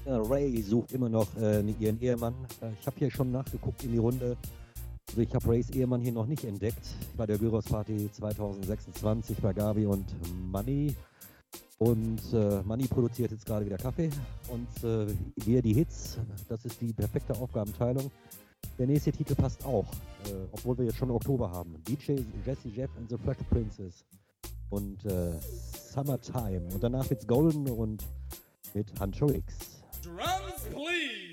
Ja, Ray sucht immer noch ihren Ehemann. Ich habe hier schon nachgeguckt in die Runde. Also ich habe Rays Ehemann hier noch nicht entdeckt. Bei der Gyros Party 2026 bei Gabi und Money. Und Money produziert jetzt gerade wieder Kaffee. Und wir die Hits, das ist die perfekte Aufgabenteilung. Der nächste Titel passt auch, obwohl wir jetzt schon Oktober haben. DJ Jesse Jeff and the Fresh Princess. Und Summertime. Und danach wird's Golden und mit Hunter X. Drums, please!